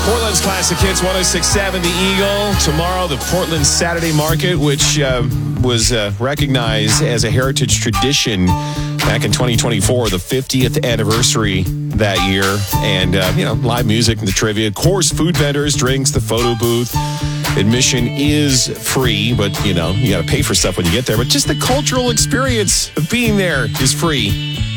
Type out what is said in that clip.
Portland's Classic Hits 106.7 The Eagle. Tomorrow, the Portland Saturday Market, which was recognized as a heritage tradition back in 2024, the 50th anniversary that year. And, live music and the trivia. Of course, food vendors, drinks, the photo booth. Admission is free, but, you got to pay for stuff when you get there. But just the cultural experience of being there is free.